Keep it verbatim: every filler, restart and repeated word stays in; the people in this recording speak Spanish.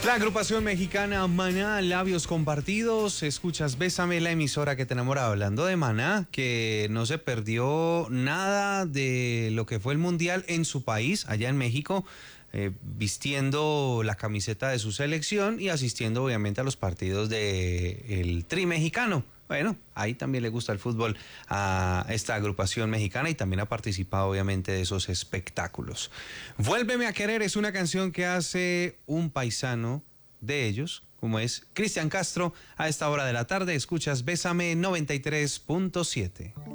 La agrupación mexicana Maná, Labios Compartidos. Escuchas Bésame, la emisora que te enamora. Hablando de Maná, que no se perdió nada de lo que fue el Mundial en su país, allá en México, eh, vistiendo la camiseta de su selección y asistiendo obviamente a los partidos del Tri mexicano. Bueno, ahí también le gusta el fútbol a esta agrupación mexicana y también ha participado obviamente de esos espectáculos. Vuélveme a querer es una canción que hace un paisano de ellos, como es Cristian Castro. A esta hora de la tarde escuchas Bésame noventa y tres punto siete.